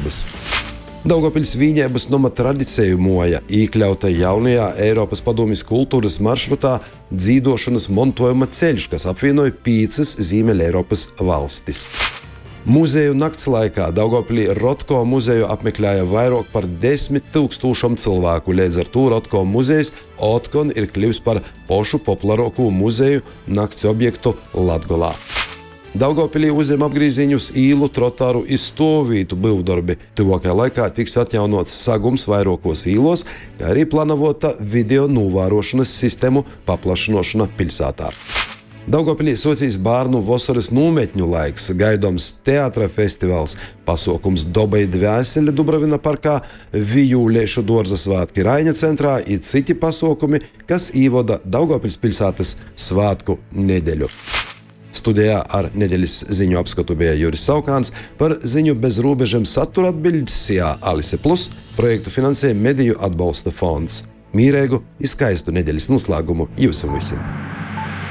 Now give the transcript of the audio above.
vērtības. Daugavpils Vīņēbas noma tradicejumoja iekļauta jaunajā Eiropas padomjas kultūras maršrutā dzīdošanas montojuma ceļš, kas apvienoja 5 Ziemeļa Eiropas valstis. Muzeju nakts laikā Daugavpilī Rotko muzeju apmeklēja vairāk par 10 000 cilvēku, līdz ar to Rotko muzejs otkon ir kļuvis par pošu populārāko muzeju nakts objektu Latgolā. Daugavpilī uzņem apgrīziņus īlu, trotāru i stovītu būvdarbi. Tuvākajā laikā tiks atjaunots sagums vairākos īlos, kā arī planavota video novērošanas sistēmu paplašinošana pilsētā. Daugavpilī socīs bērnu vasaras nometņu laiks, gaidoms teātra festivāls, pasākums Doba i dvēsele Dubravina parkā, Vijūliešu dārza svētki Raiņa centrā i citi pasākumi, kas īvada Daugavpils pilsētas svētku nedēļu. Studijā ar nedēļas ziņu apskatu bija Juris Saukāns, par ziņu bez robežiem satura atbildēja Alise Plus, projektu finansēja Mediju atbalsta fonds. Mīrēgu i skaistu nedēļas noslēgumu jums visiem!